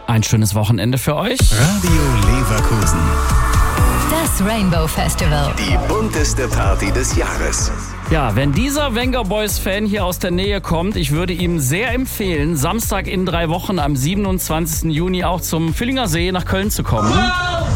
ein schönes Wochenende für euch. Radio Leverkusen. Das Rainbow Festival. Die bunteste Party des Jahres. Ja, wenn dieser Wenger Boys-Fan hier aus der Nähe kommt, ich würde ihm sehr empfehlen, Samstag in 3 Wochen am 27. Juni auch zum Völlinger See nach Köln zu kommen.